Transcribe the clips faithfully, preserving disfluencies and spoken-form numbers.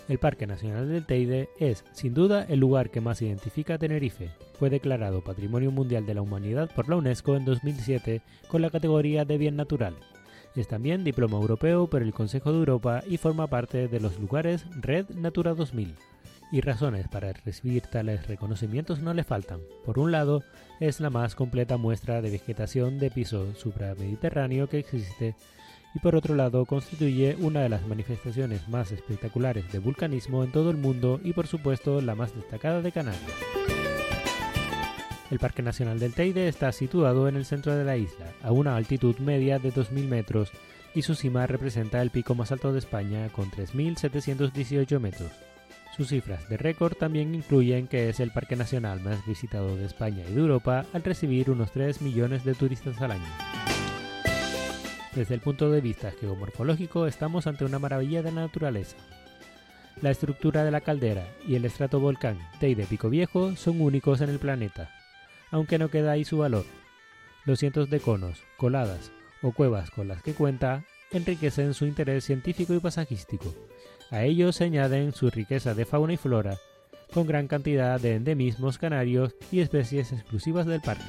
El Parque Nacional del Teide es, sin duda, el lugar que más identifica a Tenerife. Fue declarado Patrimonio Mundial de la Humanidad por la UNESCO en dos mil siete con la categoría de Bien Natural. Es también diploma europeo por el Consejo de Europa y forma parte de los lugares Red Natura dos mil. Y razones para recibir tales reconocimientos no le faltan. Por un lado, es la más completa muestra de vegetación de piso supramediterráneo que existe, y por otro lado constituye una de las manifestaciones más espectaculares de vulcanismo en todo el mundo y por supuesto la más destacada de Canarias. El Parque Nacional del Teide está situado en el centro de la isla, a una altitud media de dos mil metros, y su cima representa el pico más alto de España con tres mil setecientos dieciocho metros. Sus cifras de récord también incluyen que es el parque nacional más visitado de España y de Europa al recibir unos tres millones de turistas al año. Desde el punto de vista geomorfológico estamos ante una maravilla de la naturaleza. La estructura de la caldera y el estratovolcán Teide Pico Viejo son únicos en el planeta, aunque no queda ahí su valor. Los cientos de conos, coladas o cuevas con las que cuenta enriquecen su interés científico y paisajístico. A ellos se añaden su riqueza de fauna y flora, con gran cantidad de endemismos canarios y especies exclusivas del parque.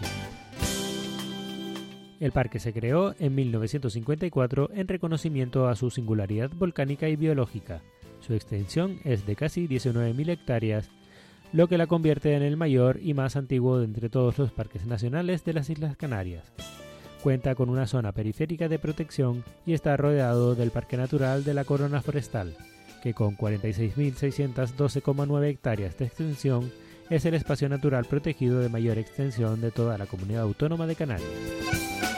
El parque se creó en mil novecientos cincuenta y cuatro en reconocimiento a su singularidad volcánica y biológica. Su extensión es de casi diecinueve mil hectáreas, lo que la convierte en el mayor y más antiguo de entre todos los parques nacionales de las Islas Canarias. Cuenta con una zona periférica de protección y está rodeado del Parque Natural de la Corona Forestal, que con cuarenta y seis mil seiscientos doce coma nueve hectáreas de extensión es el espacio natural protegido de mayor extensión de toda la comunidad autónoma de Canarias.